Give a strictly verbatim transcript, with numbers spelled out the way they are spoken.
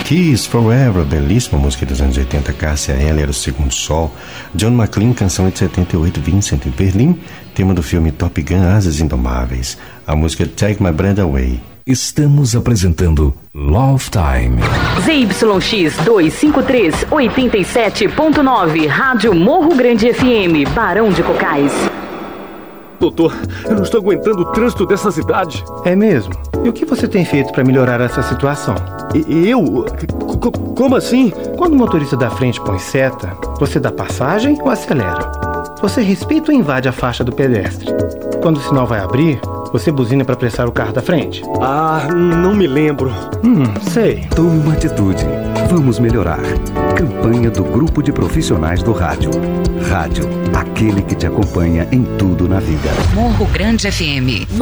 Kiss Forever, belíssima música dos anos oitenta. Cássia Eller, Era o Segundo Sol. John McLean, canção de setenta e oito. Vincent em Berlim, tema do filme Top Gun, Asas Indomáveis. A música Take My Breath Away. Estamos apresentando Love Time. Z Y X duzentos e cinquenta e três, oitenta e sete ponto nove, Rádio Morro Grande F M, Barão de Cocais. Doutor, eu não estou aguentando o trânsito dessa cidade. É mesmo? E o que você tem feito para melhorar essa situação? E eu? C- como assim? Quando o motorista da frente põe seta, você dá passagem ou acelera? Você respeita ou invade a faixa do pedestre? Quando o sinal vai abrir, você buzina para apressar o carro da frente? Ah, não me lembro. Hum, sei. Tome uma atitude. Vamos melhorar. Campanha do Grupo de Profissionais do Rádio. Rádio, aquele que te acompanha em tudo na vida. Morro Grande F M.